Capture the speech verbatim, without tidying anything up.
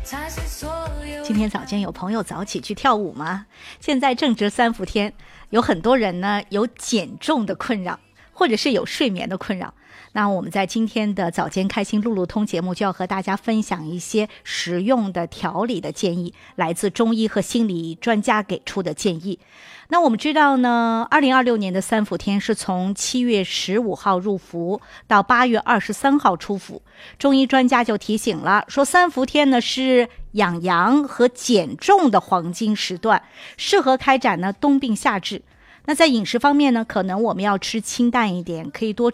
今天早间有朋友早起去跳舞吗？现在正值三伏天，有很多人呢有减重的困扰，或者是有睡眠的困扰。那我们在今天的早间开心路路通节目就要和大家分享一些实用的调理的建议，来自中医和心理专家给出的建议。那我们知道呢，二零二六年的三伏天是从七月十五号入伏到八月二十三号出伏。中医专家就提醒了，说三伏天呢是养阳和减重的黄金时段，适合开展呢冬病夏治。那在饮食方面呢，可能我们要吃清淡一点，可以多